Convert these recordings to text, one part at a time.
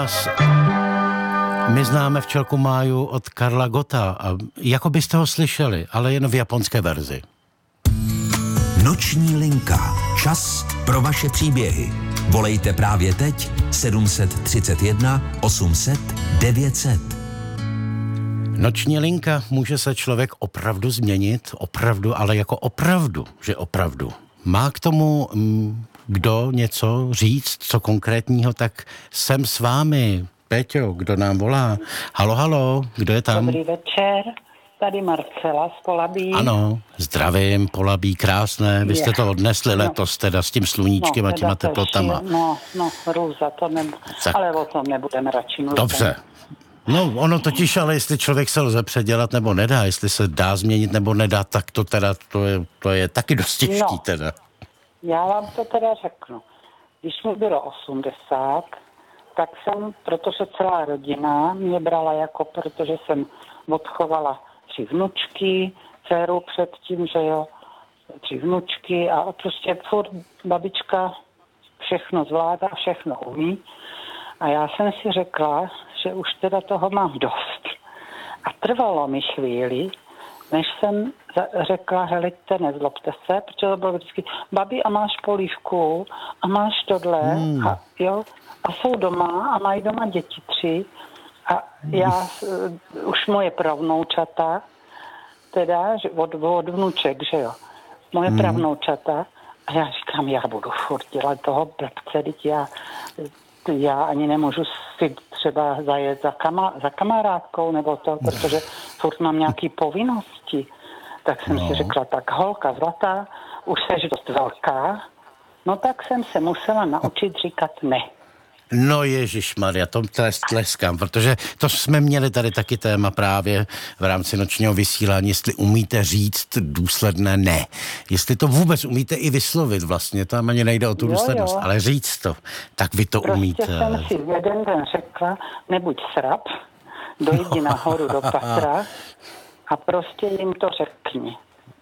vás, my známe Včelku Máju od Karla Gotta a jako byste ho slyšeli, ale jen v japonské verzi. Noční linka. Čas pro vaše příběhy. Volejte právě teď 731 800 900. Noční linka, může se člověk opravdu změnit, opravdu, ale jako opravdu, že opravdu. Má k tomu kdo něco říct, co konkrétního, tak jsem s vámi. Péťo, kdo nám volá? Halo, halo, kdo je tam? Dobrý večer, tady Marcela z Polabí. Ano, zdravím, Polabí, krásné. Vy jste to odnesli letos teda s tím sluníčkem a těma teplotama. Růza, to ale o tom nebudeme radši mluvit. Dobře. No, ono totiž, ale jestli člověk se lze předělat nebo nedá, jestli se dá změnit nebo nedá, tak to teda, to je taky dost těžký teda. Já vám to teda řeknu. Když mi bylo 80, tak jsem, protože celá rodina mě brala jako, protože jsem odchovala 3 vnučky, dceru předtím, že jo, 3 vnučky a prostě furt babička všechno zvládá, všechno umí. A já jsem si řekla, že už teda toho mám dost. A trvalo mi chvíli, než jsem řekla, helejte, nezlobte se, protože to bylo vždycky, babi, a máš polívku, a máš tohle, a jo, a jsou doma, a mají doma děti 3, a já, už moje pravnoučata, teda, od vnuček, že jo, moje pravnoučata, a já říkám, já budu furt dělat toho blbce, já ani nemůžu si třeba zajet za kamarádkou nebo to, protože furt mám nějaký povinnosti. Tak jsem si řekla, tak holka zlatá, už seš dost velká, no tak jsem se musela naučit říkat ne. No ježišmarja, to tleskám, protože to jsme měli tady taky téma právě v rámci nočního vysílání, jestli umíte říct důsledné ne. Jestli to vůbec umíte i vyslovit vlastně, tam ani nejde o tu důslednost, ale říct to, tak vy to umíte. Prostě jsem si jeden den řekla, nebuď srab, dojdi nahoru do patra a prostě jim to řekni.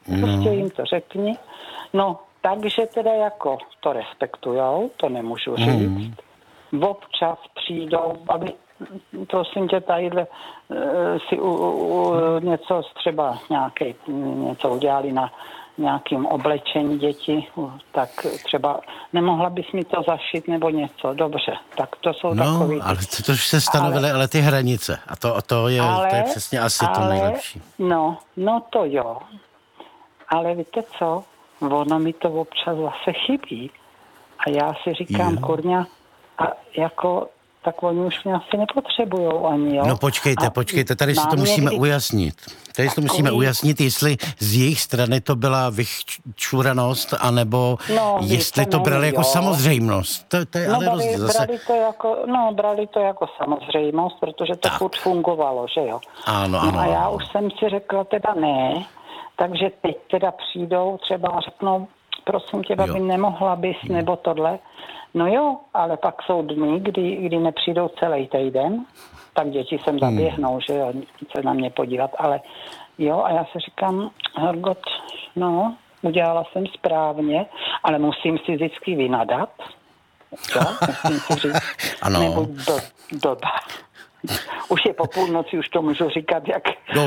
No, takže teda jako to respektujou, to nemůžu říct. Občas přijdou, aby, prosím tě, tadyhle si něco třeba něco udělali na nějakým oblečení děti, tak třeba nemohla bys mi to zašít nebo něco, dobře, tak to jsou takový... No, ale to už se stanovily, ale ty hranice, a to je přesně asi to nejlepší. No to jo, ale víte co, ono mi to občas zase chybí a já si říkám, kurňa, a jako, tak oni už mě asi nepotřebujou ani, jo. No počkejte, tady si to musíme ujasnit. Jestli z jejich strany to byla vyčuranost, anebo jestli to brali jako samozřejmost. To je ale rozdíl zase. Brali to jako samozřejmost, protože to furt fungovalo, že jo. Ano. A já už jsem si řekla teda ne, takže teď teda přijdou, třeba řeknou, prosím tě, aby nemohla bys, nebo tohle. No jo, ale pak jsou dny, kdy nepřijdou celý týden, tak děti sem zaběhnou, že jo, se na mě podívat, ale jo, a já si říkám, Hergot, no, udělala jsem správně, ale musím si vždycky vynadat, jo, musím si říct, nebuď blbá. Už je po půlnoci, už to můžu říkat, jak...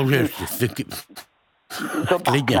Klidně.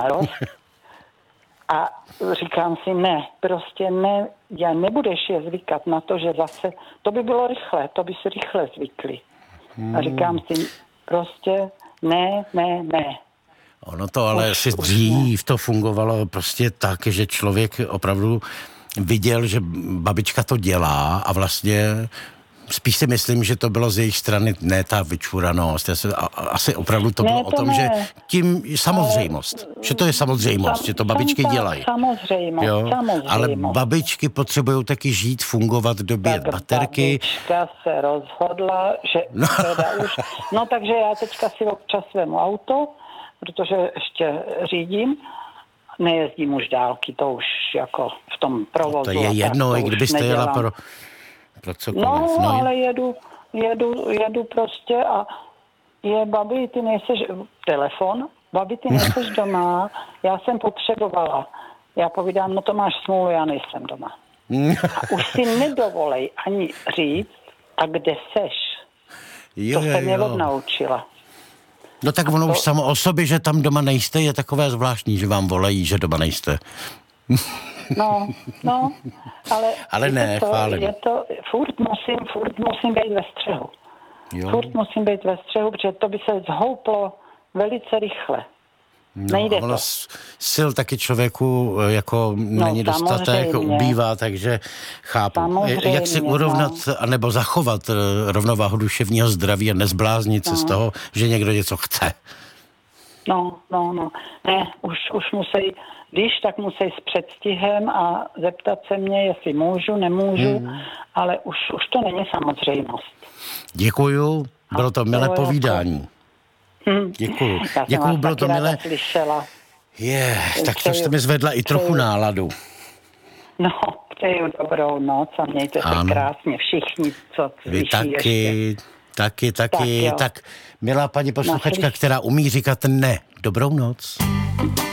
A říkám si, ne, prostě ne, já nebudeš je zvykat na to, že zase, to by bylo rychle, to by si rychle zvykli. A říkám si, prostě ne. Ono to ale asi dřív to fungovalo prostě tak, že člověk opravdu viděl, že babička to dělá a vlastně spíš si myslím, že to bylo z jejich strany ne ta vyčuranost. Asi opravdu to bylo o tom, že tím samozřejmost. Že to je samozřejmost, že to babičky dělají. Samozřejmě. Ale babičky potřebují taky žít, fungovat, dobíjet baterky. Babička se rozhodla, že teda už... No takže já teďka si občas vemu auto, protože ještě řídím. Nejezdím už dálky, to už jako v tom provozu. To je jedno, i kdybyste jela pro cokoliv. No, ale jedu prostě a babi, ty nejseš, telefon, babi, ty nejseš doma, já jsem potřebovala. Já povídám, no to máš smůlu, já nejsem doma. A už si nedovolej ani říct, a kde seš? To se mě odnaučila. No tak ono už samo o sobě, že tam doma nejste, je takové zvláštní, že vám volají, že doma nejste. No, ale ne, chválím. Je to, furt musím být ve střehu. Jo. Furt musím být ve střehu, protože to by se zhouplo velice rychle. No, nejde ono to. Sil taky člověku jako není dostatek, ubývá, takže chápu. Samozřejmě, jak si urovnat, anebo zachovat rovnováhu duševního zdraví a nezbláznit se z toho, že někdo něco chce. No. Ne, už musí, tak musí s předstihem a zeptat se mě, jestli můžu, nemůžu, ale už to není samozřejmost. Děkuju, bylo to milé povídání. Děkuju. Děkuju, bylo to milé. Slyšela. Tak to jste mi zvedla i trochu náladu. No, přeju dobrou noc a mějte se krásně všichni, co slyší ještě. Taky. Tak, milá paní posluchačka, která umí říkat ne. Dobrou noc.